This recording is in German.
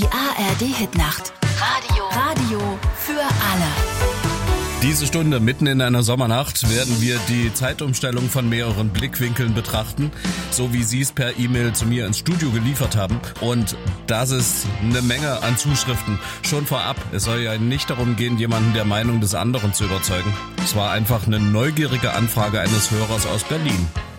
Die ARD-Hitnacht. Radio für alle. Diese Stunde, mitten in einer Sommernacht, werden wir die Zeitumstellung von mehreren Blickwinkeln betrachten, so wie Sie es per E-Mail zu mir ins Studio geliefert haben. Und das ist eine Menge an Zuschriften. Schon vorab, es soll ja nicht darum gehen, jemanden der Meinung des anderen zu überzeugen. Es war einfach eine neugierige Anfrage eines Hörers aus Berlin.